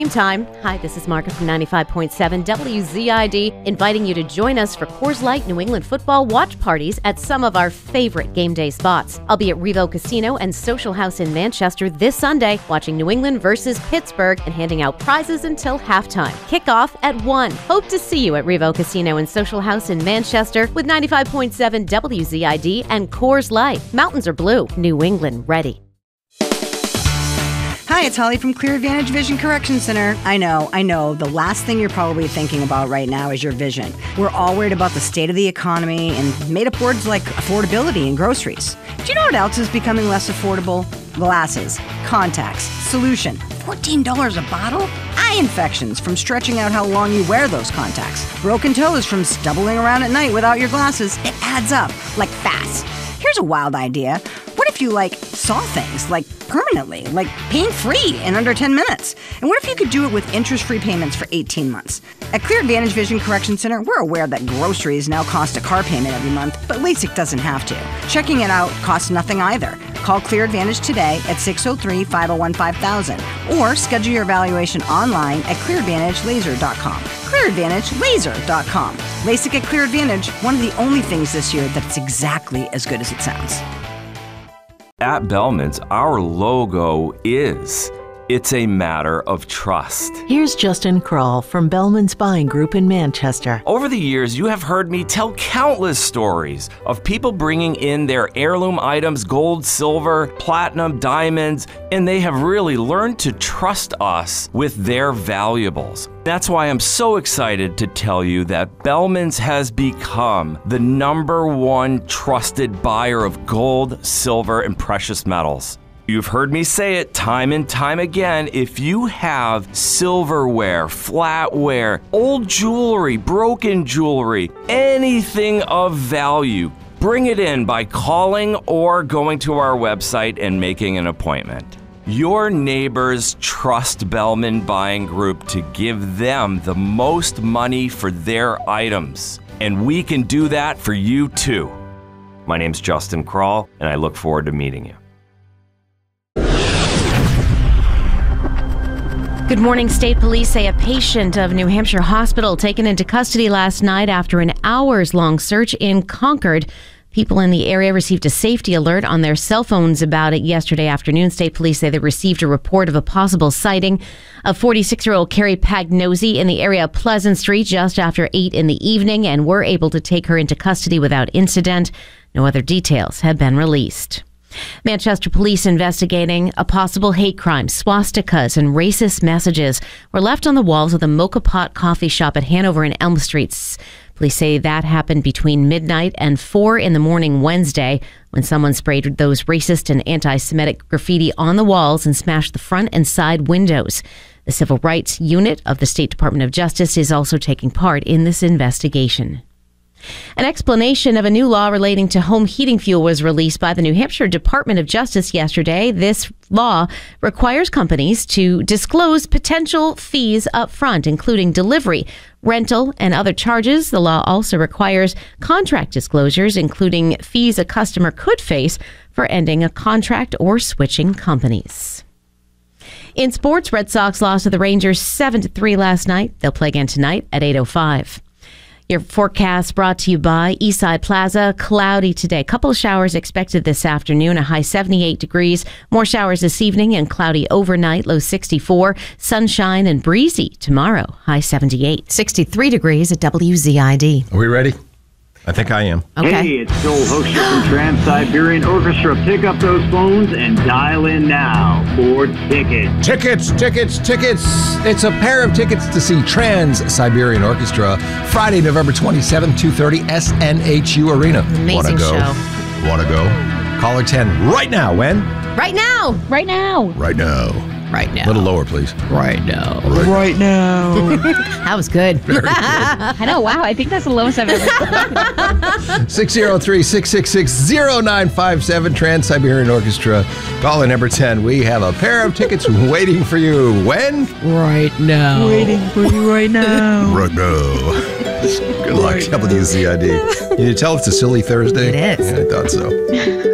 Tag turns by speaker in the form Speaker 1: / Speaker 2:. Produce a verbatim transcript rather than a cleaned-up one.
Speaker 1: Time. Hi, this is Margaret from ninety-five point seven W Z I D, inviting you to join us for Coors Light New England football watch parties at some of our favorite game day spots. I'll be at Revo Casino and Social House in Manchester this Sunday, watching New England versus Pittsburgh and handing out prizes until halftime. Kickoff at one. Hope to see you at Revo Casino and Social House in Manchester with ninety-five point seven W Z I D and Coors Light. Mountains are blue. New England ready.
Speaker 2: Hi, it's Holly from Clear Advantage Vision Correction Center. I know, I know, the last thing you're probably thinking about right now is your vision. We're all worried about the state of the economy and made up words like affordability and groceries. Do you know what else is becoming less affordable? Glasses, contacts, solution, fourteen dollars a bottle? Eye infections from stretching out how long you wear those contacts. Broken toes from stumbling around at night without your glasses. It adds up, like fast. Here's a wild idea. What if you, like, saw things, like, permanently, like pain-free in under ten minutes? And what if you could do it with interest-free payments for eighteen months? At Clear Advantage Vision Correction Center, we're aware that groceries now cost a car payment every month, but LASIK doesn't have to. Checking it out costs nothing either. Call Clear Advantage today at six oh three, five oh one, five thousand or schedule your evaluation online at clear advantage laser dot com. clear advantage laser dot com. LASIK at Clear Advantage, one of the only things this year that's exactly as good as it sounds.
Speaker 3: At Bellman's, our logo is, it's a matter of trust.
Speaker 4: Here's Justin Kroll from Bellman's Buying Group in Manchester.
Speaker 3: Over the years, you have heard me tell countless stories of people bringing in their heirloom items, gold, silver, platinum, diamonds, and they have really learned to trust us with their valuables. That's why I'm so excited to tell you that Bellman's has become the number one trusted buyer of gold, silver, and precious metals. You've heard me say it time and time again. If you have silverware, flatware, old jewelry, broken jewelry, anything of value, bring it in by calling or going to our website and making an appointment. Your neighbors trust Bellman Buying Group to give them the most money for their items, and we can do that for you too. My name's Justin Kroll, and I look forward to meeting you.
Speaker 1: Good morning. State police say a patient of New Hampshire Hospital taken into custody last night after an hours-long search in Concord. People in the area received a safety alert on their cell phones about it yesterday afternoon. State police say they received a report of a possible sighting of forty-six-year-old Carrie Pagnosi in the area of Pleasant Street just after eight in the evening and were able to take her into custody without incident. No other details have been released. Manchester police investigating a possible hate crime. Swastikas and racist messages were left on the walls of the Mocha Pot coffee shop at Hanover and Elm Streets. Police say that happened between midnight and four in the morning Wednesday when someone sprayed those racist and anti-Semitic graffiti on the walls and smashed the front and side windows. The Civil Rights Unit of the State Department of Justice is also taking part in this investigation. An explanation of a new law relating to home heating fuel was released by the New Hampshire Department of Justice yesterday. This law requires companies to disclose potential fees up front, including delivery, rental, and other charges. The law also requires contract disclosures, including fees a customer could face for ending a contract or switching companies. In sports, Red Sox lost to the Rangers seven to three last night. They'll play again tonight at eight oh five. Your forecast brought to you by Eastside Plaza. Cloudy today. Couple of showers expected this afternoon. A high seventy-eight degrees. More showers this evening and cloudy overnight. Low sixty-four. Sunshine and breezy tomorrow. High seventy-eight. sixty-three degrees at W Z I D.
Speaker 5: Are we ready? I think I am.
Speaker 1: Okay.
Speaker 6: Hey, it's Joel Hoekstra from Trans-Siberian Orchestra. Pick up those phones and dial in now for tickets.
Speaker 5: Tickets, tickets, tickets. It's a pair of tickets to see Trans-Siberian Orchestra Friday, November twenty-seventh, two thirty, S N H U Arena.
Speaker 1: Amazing
Speaker 5: Wanna go?
Speaker 1: show.
Speaker 5: Want to go? Caller ten right now. When?
Speaker 1: Right now. Right now.
Speaker 5: Right now.
Speaker 1: Right now.
Speaker 5: A little lower, please.
Speaker 1: Right now.
Speaker 5: Right,
Speaker 2: Right now.
Speaker 1: That was good.
Speaker 5: Very good.
Speaker 7: I know, wow, I think that's the lowest I've ever
Speaker 5: six oh three, six six six, oh nine five seven, Trans-Siberian Orchestra. Caller number ten. We have a pair of tickets waiting for you. When?
Speaker 1: Right now.
Speaker 2: Waiting for you right now.
Speaker 5: Right now. Good luck, W Z I D. Can you tell it's a silly Thursday?
Speaker 1: It is.
Speaker 5: Yeah, I thought so.